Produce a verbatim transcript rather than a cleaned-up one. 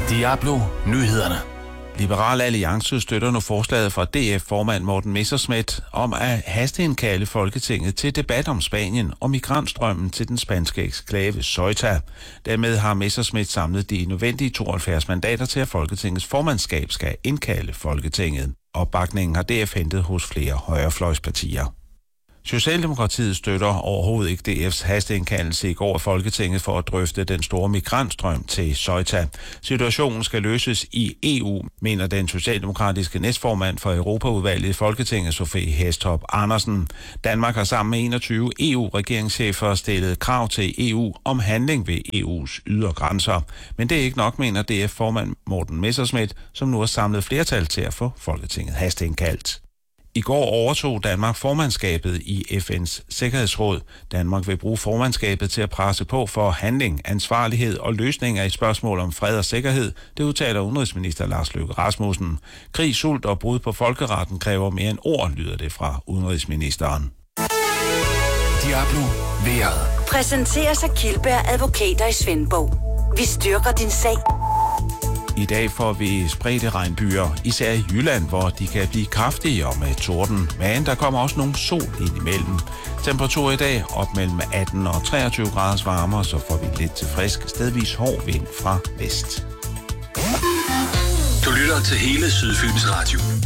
Diablo Nyhederne. Liberal Alliance støtter nu forslaget fra D F-formand Morten Messerschmidt om at hasteindkalde Folketinget til debat om Spanien og migrantstrømmen til den spanske eksklave Ceuta. Dermed har Messerschmidt samlet de nødvendige tooghalvfjerds mandater til, at Folketingets formandskab skal indkalde Folketinget. Opbakningen har D F hentet hos flere højrefløjspartier. Socialdemokratiet støtter overhovedet ikke D F's hasteindkaldelse i går af Folketinget for at drøfte den store migrantstrøm til Ceuta. Situationen skal løses i E U, mener den socialdemokratiske næstformand for Europaudvalget i Folketinget, Sofie Hæstorp Andersen. Danmark har sammen med enogtyve E U-regeringschefer stillet krav til E U om handling ved E U's ydre grænser. Men det er ikke nok, mener D F-formand Morten Messerschmidt, som nu har samlet flertal til at få Folketinget hasteindkaldt. I går overtog Danmark formandskabet i F N's Sikkerhedsråd. Danmark vil bruge formandskabet til at presse på for handling, ansvarlighed og løsninger i spørgsmål om fred og sikkerhed, det udtaler udenrigsminister Lars Løkke Rasmussen. Krig, sult og brud på folkeretten kræver mere end ord, lyder det fra udenrigsministeren. Diablo vejret. Præsenteres af Kildberg Advokater i Svendborg. Vi styrker din sag. I dag får vi spredte regnbyer, især i Jylland, hvor de kan blive kraftige og med torden. Men der kommer også nogle sol ind imellem. Temperatur i dag op mellem atten og treogtyve grader varmere, så får vi lidt til frisk, stedvis hård vind fra vest. Du lytter til hele Sydfyns Radio.